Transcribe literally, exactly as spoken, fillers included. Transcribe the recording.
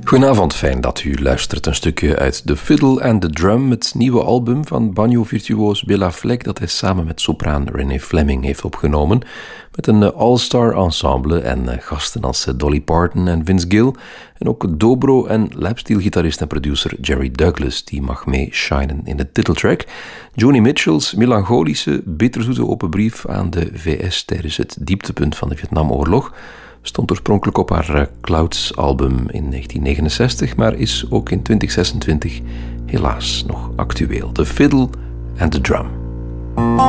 Goedenavond, fijn dat u luistert. Een stukje uit The Fiddle and the Drum, het nieuwe album van banjo-virtuoos Bela Fleck, dat hij samen met sopraan Renee Fleming heeft opgenomen, met een all-star ensemble en gasten als Dolly Parton en Vince Gill, en ook dobro- en lapsteel-gitarist en producer Jerry Douglas, die mag mee shinen in de titeltrack. Joni Mitchell's melancholische, bitterzoete open brief aan de V S tijdens het dieptepunt van de Vietnamoorlog stond oorspronkelijk op haar Clouds-album in negentien negenenzestig, maar is ook in twintig zesentwintig helaas nog actueel. The Fiddle and the Drum.